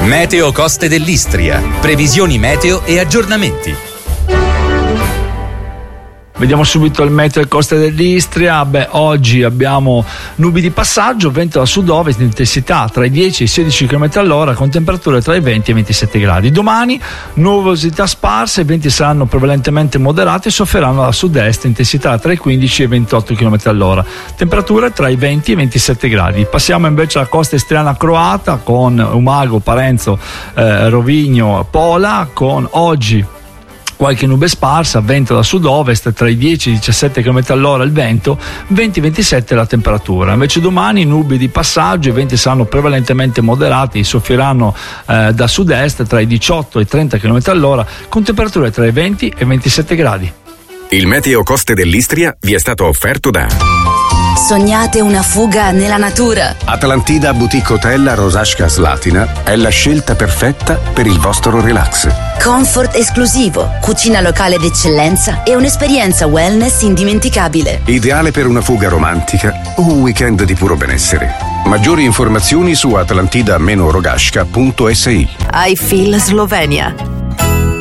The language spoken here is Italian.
Meteo Coste dell'Istria. Previsioni meteo e aggiornamenti. Vediamo subito il meteo e coste dell'Istria. Oggi abbiamo nubi di passaggio, vento da sud-ovest di intensità tra i 10 e i 16 km all'ora, con temperature tra i 20 e i 27 gradi. Domani nuvolosità sparse, i venti saranno prevalentemente moderati e sofferranno da sud-est, intensità tra i 15 e i 28 km all'ora, temperature tra i 20 e i 27 gradi. Passiamo invece alla costa istriana croata con Umago, Parenzo, Rovigno, Pola, con oggi qualche nube sparsa, vento da sud-ovest tra i 10 e i 17 km all'ora il vento, 20-27 la temperatura. Invece domani nubi di passaggio, i venti saranno prevalentemente moderati, soffieranno da sud-est tra i 18 e i 30 km all'ora, con temperature tra i 20 e i 27 gradi. Il Meteo Coste dell'Istria vi è stato offerto da... Sognate una fuga nella natura? Atlantida Boutique Hotel a Rosasca Slatina è la scelta perfetta per il vostro relax. Comfort esclusivo, cucina locale d'eccellenza e un'esperienza wellness indimenticabile. Ideale per una fuga romantica o un weekend di puro benessere. Maggiori informazioni su atlantida-rogasca.si. I Feel Slovenia.